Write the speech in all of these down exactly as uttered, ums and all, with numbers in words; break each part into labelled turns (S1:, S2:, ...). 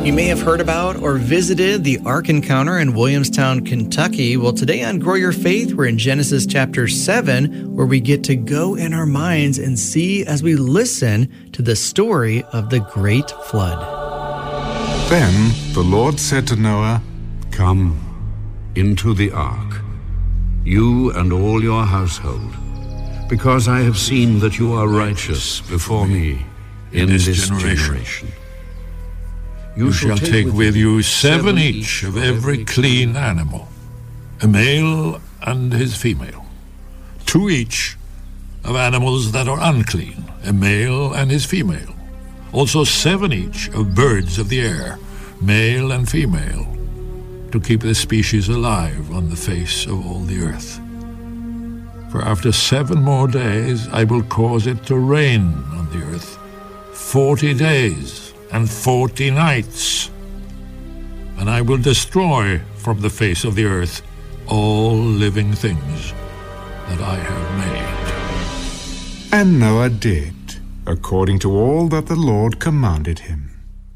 S1: You may have heard about or visited the Ark Encounter in Williamstown, Kentucky. Well, today on Grow Your Faith, we're in Genesis chapter seven, where we get to go in our minds and see as we listen to the story of the great flood.
S2: Then the Lord said to Noah,
S3: "Come into the ark, you and all your household, because I have seen that you are righteous before me in this generation.
S4: You shall take with you seven each of every clean animal, a male and his female, two each of animals that are unclean, a male and his female, also seven each of birds of the air, male and female, to keep the species alive on the face of all the earth. For after seven more days I will cause it to rain on the earth, forty days and forty nights, and I will destroy from the face of the earth all living things that I have made."
S2: And Noah did, according to all that the Lord commanded him.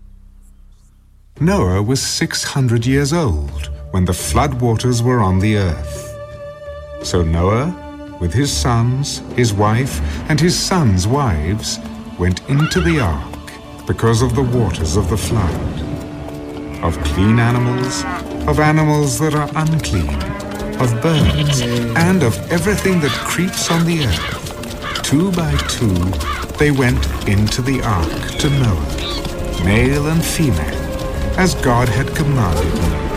S2: Noah was six hundred years old when the flood waters were on the earth. So Noah, with his sons, his wife, and his sons' wives, went into the ark because of the waters of the flood. Of clean animals, of animals that are unclean, of birds, and of everything that creeps on the earth. Two by two they went into the ark to Noah, male and female, as God had commanded Noah.